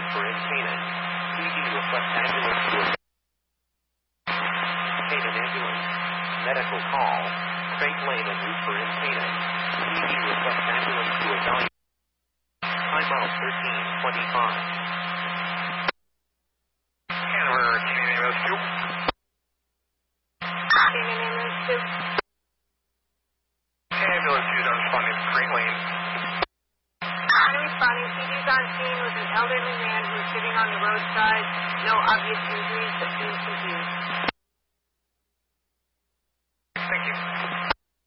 for in Canaan. PD request ambulance to Canaan ambulance. Medical call. Craig Lane and route for in Canaan. PD request ambulance to evaluate. Timeout 13:25. Canberra, Canadian ambulance 2. Canadian ambulance 2. Ambulance 2 is responding to Craig Lane. Responding, PD's on scene with an elderly man who is sitting on the roadside. No obvious injuries, but seems confused. Thank you.